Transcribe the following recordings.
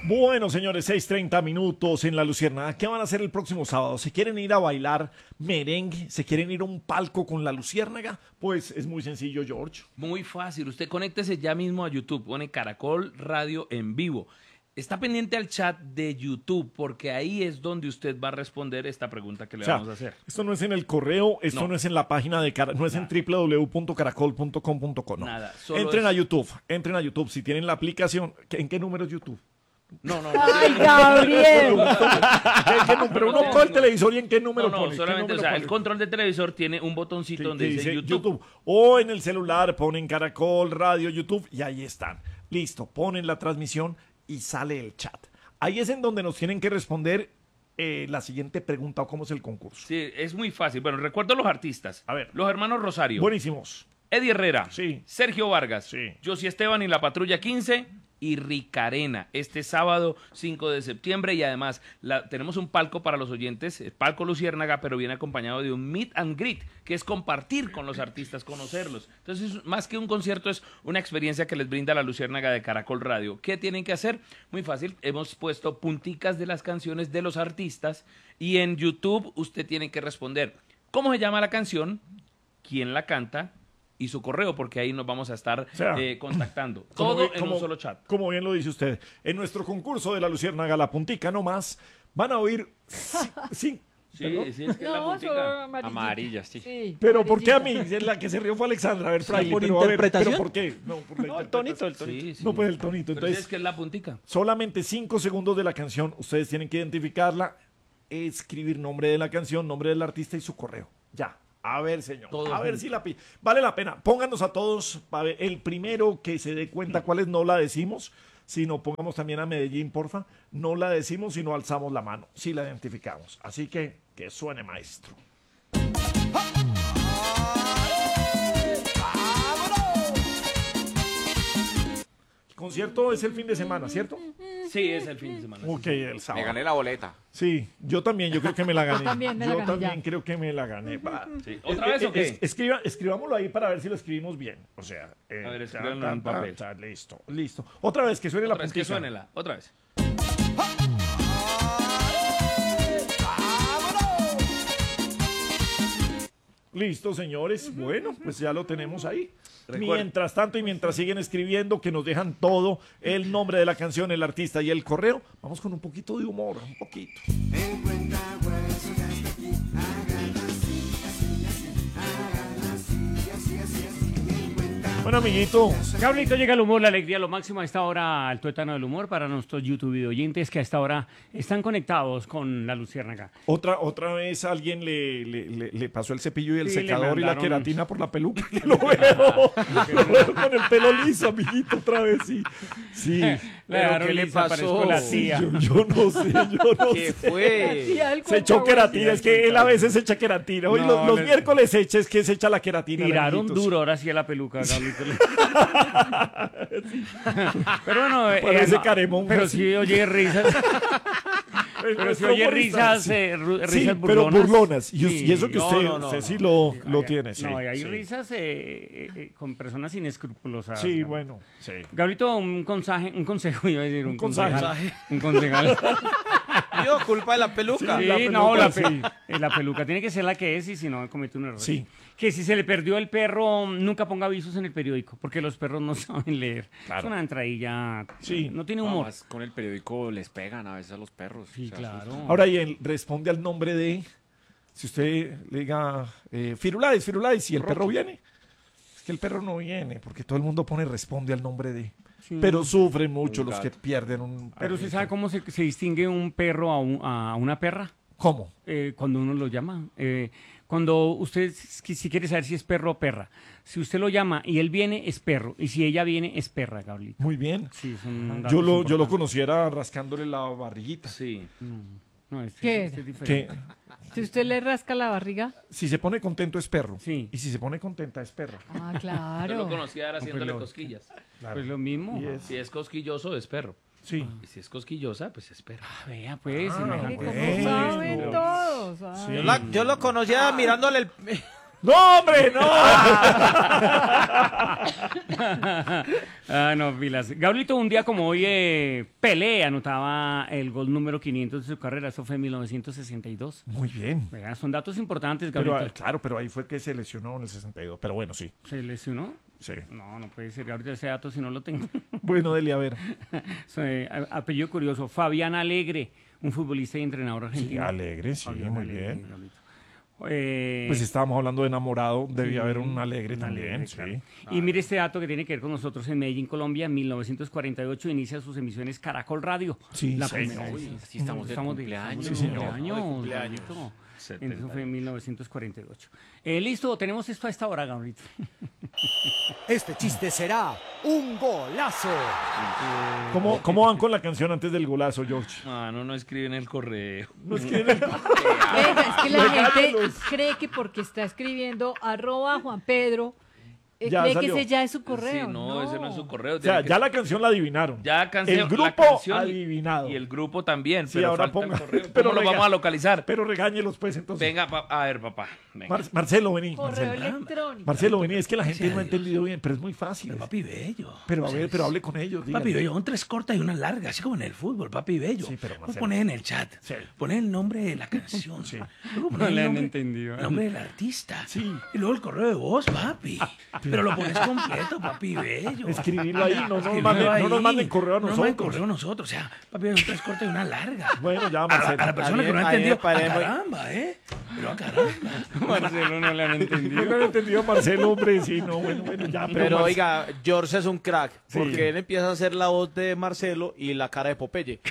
Bueno, señores, 6:30 minutos en La Luciérnaga. ¿Qué van a hacer el próximo sábado? ¿Se quieren ir a bailar merengue? ¿Se quieren ir a un palco con La Luciérnaga? Pues es muy sencillo, George. Muy fácil. Usted conéctese ya mismo a YouTube. Pone Caracol Radio en vivo. Está pendiente al chat de YouTube porque ahí es donde usted va a responder esta pregunta que le vamos a hacer. Esto no es en el correo, esto no es en la página de no es en www.caracol.com.co. Nada. Entren a YouTube, si tienen la aplicación. ¿En qué número es YouTube? No. ¡Ay, Gabriel! Pero uno coge el televisor y ¿en qué número pone? Solamente, el control de televisor tiene un botoncito donde dice YouTube. O en el celular ponen Caracol Radio YouTube y ahí están. Listo, ponen la transmisión y sale el chat. Ahí es en donde nos tienen que responder la siguiente pregunta o cómo es el concurso. Sí, es muy fácil. Bueno, recuerdo los artistas. A ver. Los hermanos Rosario. Buenísimos. Eddie Herrera. Sí. Sergio Vargas. Sí. Josie Esteban y la Patrulla 15. Y Ricarena, este sábado 5 de septiembre. Y además tenemos un palco para los oyentes, el Palco Luciérnaga, pero viene acompañado de un meet and greet, que es compartir con los artistas, conocerlos. Entonces, más que un concierto, es una experiencia que les brinda la Luciérnaga de Caracol Radio. ¿Qué tienen que hacer? Muy fácil, hemos puesto punticas de las canciones de los artistas y en YouTube usted tiene que responder cómo se llama la canción, quién la canta y su correo, porque ahí nos vamos a estar contactando. Todo en un solo chat. Como bien lo dice usted, en nuestro concurso de La Luciérnaga, la puntica nomás, van a oír... Sí, es que es la puntica. Amarilla, sí. Pero ¿por qué a mí? La que se rió fue Alexandra. A ver, Fray, ¿por pero interpretación? ¿pero por qué? No, por la El tonito. Sí. No, pues el tonito. Pero Entonces, es que es la puntica. solamente 5 segundos de la canción. Ustedes tienen que identificarla, escribir nombre de la canción, nombre del artista y su correo. Ya. A ver, señor. Todo a ver si la vale la pena. Pónganos a todos. A ver, el primero que se dé cuenta cuál es, no la decimos, sino pongamos también a Medellín, porfa. No la decimos, sino alzamos la mano. Sí la identificamos. Así que suene, maestro. El concierto es el fin de semana, ¿cierto? Sí, es el fin de semana. Ok, el sábado. Me gané la boleta. Sí, yo también, yo creo que me la gané. Yo también Yo creo que me la gané. Sí. ¿Otra vez o qué? Escribámoslo ahí para ver si lo escribimos bien. O sea, a ver, escríbanlo en papel. Listo. Otra vez, que suene la Otra vez, puntica. que suénela. Otra vez. Listo, señores. Bueno, pues ya lo tenemos ahí. Recuerda. Mientras tanto y mientras siguen escribiendo, que nos dejan todo, el nombre de la canción, el artista y el correo, vamos con un poquito de humor, un poquito. Bueno, amiguitos. Gabrielito, llega el humor, la alegría, lo máximo a esta hora, al tuétano del humor para nuestros YouTube oyentes que a esta hora están conectados con la Luciérnaga. Otra vez alguien le pasó el cepillo y el Sí, le secador y la mandaron- queratina por la peluca. Que lo veo. Lo veo con el pelo liso, amiguito, otra vez, sí. Sí. Pero ¿qué le pasó? La Sí, tía. yo no sé. ¿Qué fue? Se echó queratina, es que él a veces echa queratina. Hoy No, los le- miércoles es que se echa la queratina. Tiraron amiguitos. duro ahora sí a la peluca, Gabrielito. Pero bueno, Parece no, Caremón, pero así. sí oye risas. Pero si oye risas, Sí. risas Sí, burlonas. pero burlonas. Y Sí. eso que usted sí lo tiene. Sí, No, hay sí. risas con personas inescrupulosas. Sí, bueno. Sí. Gabrielito, un consejo, iba a decir, un consejo. concejal. Un concejal. Yo, culpa de la peluca. Sí, La no, peluca, la peluca tiene que ser la que es y si no comete un error. Sí. Que si se le perdió el perro, nunca ponga avisos en el periódico, porque los perros no saben leer. Claro. Es una entradilla, Sí. no tiene humor. Además, con el periódico les pegan a veces a los perros. Sí, Se claro. asustan. Ahora, y él responde al nombre de. Si usted le diga Firulais, y el perro viene. Es que el perro no viene, porque todo el mundo responde al nombre de. Sí. Pero sufren mucho Un los que gato. pierden un. Pero ¿usted perrito. sabe cómo se distingue un perro a una perra? ¿Cómo? Cuando uno lo llama. Cuando usted, si quiere saber si es perro o perra, si usted lo llama y él viene, es perro. Y si ella viene, es perra, Gabrielito. Muy bien. Sí, son Yo lo datos conociera rascándole la barriguita. Sí. importantes. No, ¿Qué? este es Que diferente. Si usted le rasca la barriga. si se pone contento es perro. Sí. Y si se pone contenta es perra. Ah, Yo lo claro. conocía era haciéndole Pero- cosquillas. Pues lo mismo. Y es- Si es cosquilloso, es perro. Sí. Y si es cosquillosa, pues es perro. Vea, pues, Ah, semejante. ¿Cómo bueno. saben todos? Ay. Sí. Yo lo conocía mirándole el... ¡No, hombre, no! No, Vilas. Gabrielito, un día como hoy, Pelé anotaba el gol número 500 de su carrera. Eso fue en 1962. Muy bien. Vea, son datos importantes, Pero, Gabrielito. claro, pero ahí fue que se lesionó en el 62. Pero bueno, sí. ¿Se lesionó? Sí. No puede ser, Gabrielito, ese dato si no lo tengo. Bueno, Deli, a ver. Apellido curioso, Fabián Alegre, un futbolista y entrenador Sí, argentino. alegre, sí, Fabián muy Alegre, bien. Gabrielito. Pues estábamos hablando de enamorado, debía haber un alegre un también, alegre, sí. claro. Y mire este dato que tiene que ver con nosotros en Medellín, Colombia. En 1948 inicia sus emisiones Caracol Radio. Sí, la señor. primera vez. Uy, sí, estamos de cumpleaños. de Sí, señor. cumpleaños, De Gabrielito. 70. Eso fue en 1948. Listo, tenemos esto a esta hora, Gabrielito. Este chiste será un golazo. ¿Cómo van con la canción antes del golazo, George? No escribe en el correo. No es que en el- Venga, es que la gente Regálalos. cree que porque está escribiendo @Juan Pedro, Ya cree salió. que ese ya es su correo. Sí, no, ese no es su correo. O sea, tiene que- ya la canción la adivinaron. Ya canción, El grupo la canción adivinado. Y el grupo también, Sí, pero ahora falta ponga- el correo. pero ¿Cómo lo rega- vamos a localizar? Pero regáñelos, pues, entonces. Venga, a ver, papá. Venga. Marcelo, vení. Correo Marcelo. electrónico. Marcelo, vení. Es que la gente no ha entendido bien, pero es muy fácil. Papi bello. Pero a ver, pero hable con ellos. Papi díganle. bello, son 3 cortas y una larga, así como en el fútbol, papi bello. Sí, pero Vos Marcelo. ponés en el chat, Sí. ponés el nombre de la canción. Sí. Luego ponés No el le han nombre, entendido. el nombre del artista. Sí. Y luego el correo de voz, papi. Pero lo pones completo, papi bello. Escribirlo ahí, no nos Escribirlo manden, no ahí. nos manden correo a No nos manden nosotros. correo a nosotros. O sea, papi bello, son 3 cortas y una larga. Bueno, ya, A Marcelo. la persona que no ha a mí me entendido, parece muy- caramba, ¿eh? Pero a caramba. Marcelo no le han No entendido. lo han entendido, Marcelo, hombre. Sí, no, bueno, ya. Pero Mar- oiga, George es un crack, Sí. porque él empieza a hacer la voz de Marcelo y la cara de Popeye.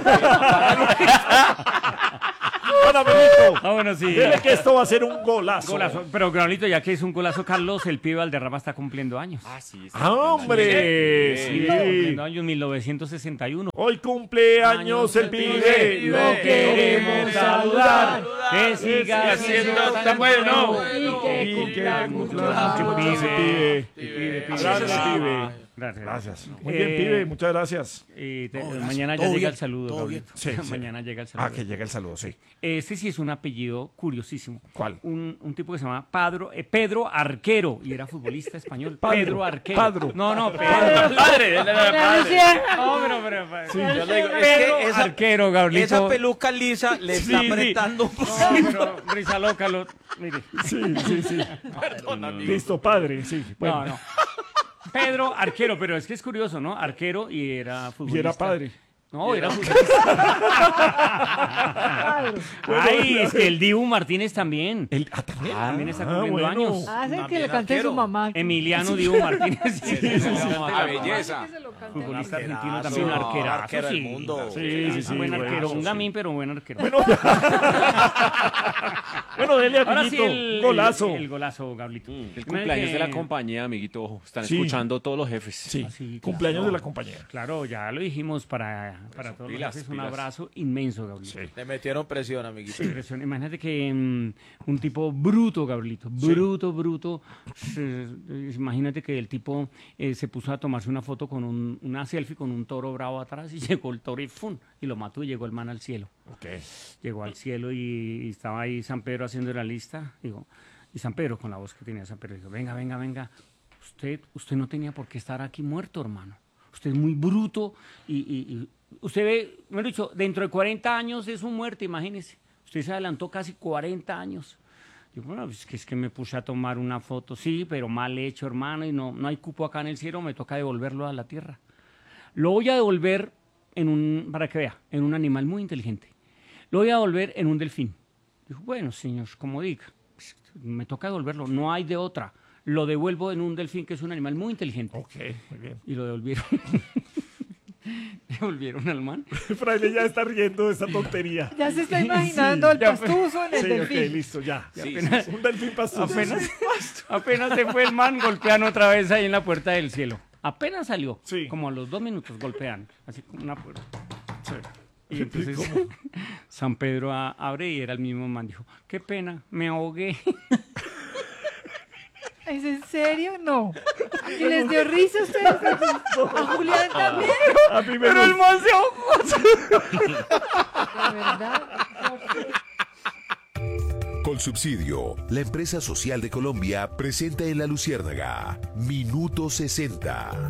Bueno, amiguito, Ah, bueno, sí. dile que esto va a ser un golazo. Golazo. Pero, Gabrielito, ya que es un golazo, Carlos, el pibe Valderrama está cumpliendo años. Sí, ¡Ah, hombre! Está Sí. cumpliendo años 1961. Hoy cumpleaños el pibe. Lo queremos saludar. Que siga siendo tan bueno. Y que cumpleaños el pibe. Grande pibe. Gracias. Gracias. Muy bien, pibe. Muchas gracias. Mañana ya todo llega bien, el saludo, todo Gabrielito. bien. Sí, sí. Mañana llega el saludo. Ah, que llega el saludo, sí. Este sí es un apellido curiosísimo. ¿Cuál? Un tipo que se llama Pedro Arquero y era futbolista español. Padro, Pedro Arquero. Padro. No, Pedro. Padre, Ana Lucía. No, pero Yo le digo, es Pedro que esa, Arquero, Gabrielito. esa peluca lisa le está Sí, sí. apretando un No, poquito. pero risa loca, mire. Sí. Listo, padre, sí. Bueno, No. Pedro Arquero, pero es que es curioso, ¿no? Arquero y era y futbolista. era padre. No, era futbolista. Ay, es que el Dibu Martínez también. ¿También? También está cumpliendo bueno. años. Hace que le cante su mamá. Emiliano Dibu Martínez. A belleza. Futbolista argentino Sí, también, un no, arquerazo, arquero del sí. mundo. Sí, Un buen arquero, buenazo, un sí. gamín, pero un buen arquero. Bueno, dele, Ahora sí, amiguito. el Golazo. El golazo, Gablito. El cumpleaños de la compañía, amiguito. Ojo, están Sí. escuchando todos los jefes. Sí, sí, claro. cumpleaños de la compañía. Claro, ya lo dijimos para todos los jefes, un abrazo inmenso, Gablito. Sí. Le metieron presión, amiguito. Impresión. Imagínate que un tipo bruto, Gabrielito, bruto. Imagínate que el tipo se puso a tomarse una foto con una selfie con un toro bravo atrás y llegó el toro y ¡fum! Y lo mató y llegó el man al cielo. Ok. Llegó al cielo y estaba ahí San Pedro haciendo la lista. Digo, y San Pedro, con la voz que tenía San Pedro, dijo, venga. Usted no tenía por qué estar aquí muerto, hermano. Usted es muy bruto y usted ve, me he dicho, dentro de 40 años es un muerto, imagínese. Usted se adelantó casi 40 años. Yo, bueno, es que me puse a tomar una foto, sí, pero mal hecho, hermano, y no hay cupo acá en el cielo, me toca devolverlo a la tierra. Lo voy a devolver para que vea, en un animal muy inteligente. Lo voy a devolver en un delfín. Dijo, bueno, señor, como diga, pues, me toca devolverlo, no hay de otra. Lo devuelvo en un delfín que es un animal muy inteligente. Ok, muy bien. Y lo devolvieron. Devolvieron al man. Fraile ya está riendo de esa tontería. Ya se está imaginando el ya, pastuso en el Sí, ok, delfín. listo, ya. Apenas, Un delfín pastuso. apenas se fue el man, golpean otra vez ahí en la puerta del cielo. Apenas salió, Sí. como a los 2 minutos golpean, así como una puerta. Sí. Y entonces San Pedro abre y era el mismo man. Dijo, qué pena, me ahogué. ¿Es en serio? No. ¿Y les dio risa a ustedes? A Julián también. A mí me Pero el gusta. man se ahogó. De verdad. Con Colsubsidio, la empresa social de Colombia, presenta en La Luciérnaga Minuto 60.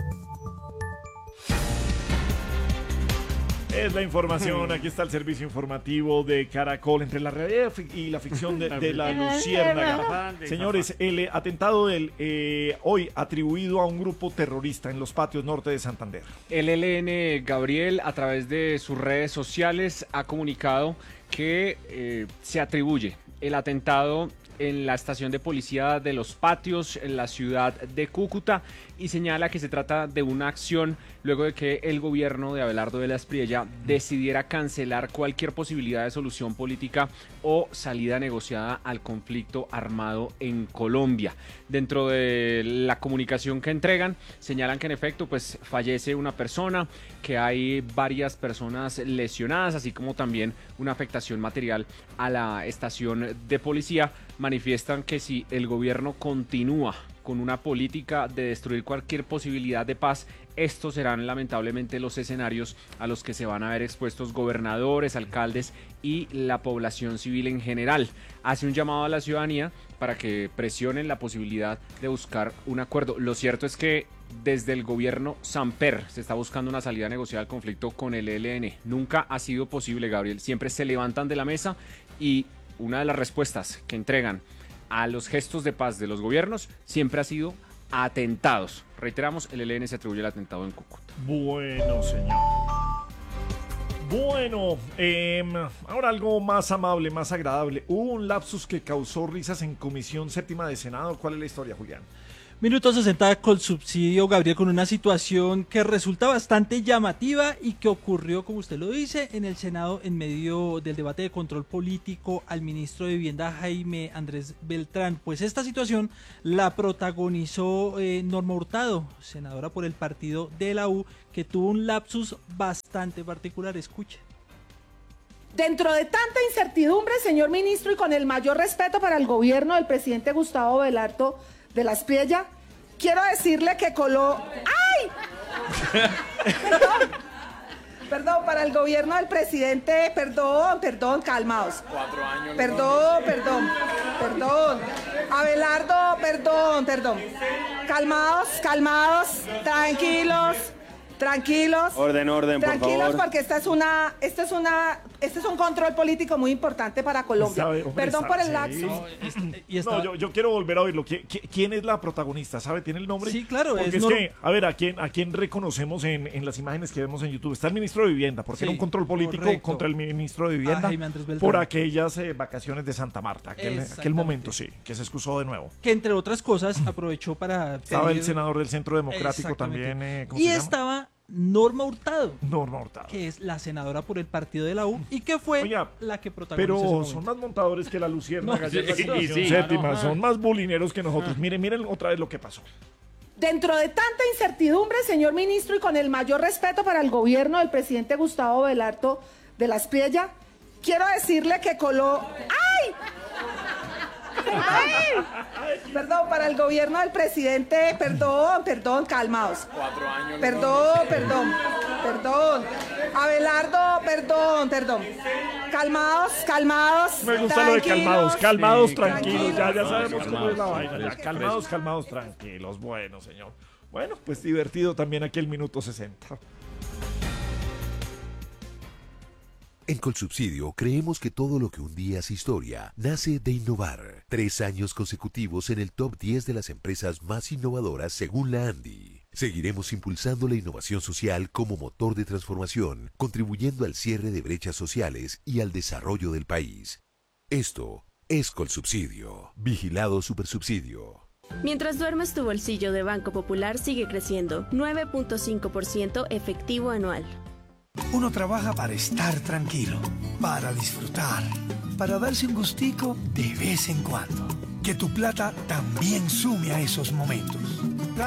Es la información, aquí está el servicio informativo de Caracol entre la realidad y la ficción de La Luciérnaga. Señores, el atentado del hoy atribuido a un grupo terrorista en los patios norte de Santander. El ELN, Gabriel, a través de sus redes sociales ha comunicado que se atribuye el atentado en la estación de policía de Los Patios, en la ciudad de Cúcuta, y señala que se trata de una acción luego de que el gobierno de Abelardo de la Espriella decidiera cancelar cualquier posibilidad de solución política o salida negociada al conflicto armado en Colombia. Dentro de la comunicación que entregan, señalan que en efecto pues fallece una persona, que hay varias personas lesionadas, así como también una afectación material a la estación de policía. Manifiestan que si el gobierno continúa con una política de destruir cualquier posibilidad de paz, estos serán lamentablemente los escenarios a los que se van a ver expuestos gobernadores, alcaldes y la población civil en general. Hace un llamado a la ciudadanía para que presionen la posibilidad de buscar un acuerdo. Lo cierto es que desde el gobierno Samper se está buscando una salida negociada al conflicto con el ELN. Nunca ha sido posible, Gabriel. Siempre se levantan de la mesa y una de las respuestas que entregan a los gestos de paz de los gobiernos siempre ha sido atentados. Reiteramos, el ELN se atribuye el atentado en Cúcuta. Bueno, señor. Bueno, ahora algo más amable, más agradable. Hubo un lapsus que causó risas en Comisión Séptima de Senado. ¿Cuál es la historia, Julián? Minuto 60 Colsubsidio, Gabriel, con una situación que resulta bastante llamativa y que ocurrió, como usted lo dice, en el Senado en medio del debate de control político al ministro de Vivienda Jaime Andrés Beltrán. Pues esta situación la protagonizó Norma Hurtado, senadora por el partido de la U, que tuvo un lapsus bastante particular. Escuche. Dentro de tanta incertidumbre, señor ministro, y con el mayor respeto para el gobierno del presidente Gustavo Abelardo de la Espriella, quiero decirle que ¡ay! Perdón, para el gobierno del presidente, perdón, calmaos. 4 años. Perdón. Abelardo, perdón. Calmaos, tranquilos. Orden, por favor. Porque este es un control político muy importante para Colombia. Perdón por el lapsus. No, yo quiero volver a oírlo. ¿Quién es la protagonista? ¿Sabe? ¿Tiene el nombre? Sí, claro. Porque es que, a ver, ¿a quién reconocemos en las imágenes que vemos en YouTube? Está el ministro de Vivienda, porque Sí, era un control político correcto. contra el ministro de Vivienda Jaime Andrés Beltrán. por aquellas vacaciones de Santa Marta. Aquel momento, sí, que se excusó de nuevo. Que entre otras cosas aprovechó para... Estaba el senador del Centro Democrático Exactamente. también. ¿Cómo Y se llama? estaba Norma Hurtado, Norma Hurtado. que es la senadora por el partido de la U y que fue Oiga, la que protagonizó ese Pero momento. son más montadores que la Luciérnaga, No, ayer la sí, Comisión sí, Séptima, claro. son más bulineros que nosotros. Miren otra vez lo que pasó. Dentro de tanta incertidumbre, señor ministro, y con el mayor respeto para el gobierno del presidente Gustavo Abelardo de la Espriella, quiero decirle que ¡ay! Perdón, para el gobierno del presidente, perdón, calmaos. 4 años. Perdón. Abelardo, perdón. Calmaos. Me gusta lo de calmados, Sí, tranquilos. Ya sabemos calmados, cómo es la calmados, vaina. Ya, calmados, tranquilos. Bueno, señor. Bueno, pues divertido también aquí el minuto 60. En Colsubsidio creemos que todo lo que un día es historia nace de innovar. 3 años consecutivos en el top 10 de las empresas más innovadoras según la ANDI. Seguiremos impulsando la innovación social como motor de transformación, contribuyendo al cierre de brechas sociales y al desarrollo del país. Esto es Colsubsidio. Vigilado Supersubsidio. Mientras duermes, tu bolsillo de Banco Popular sigue creciendo, 9.5% efectivo anual. Uno trabaja para estar tranquilo, para disfrutar, para darse un gustico de vez en cuando. Que tu plata también sume a esos momentos.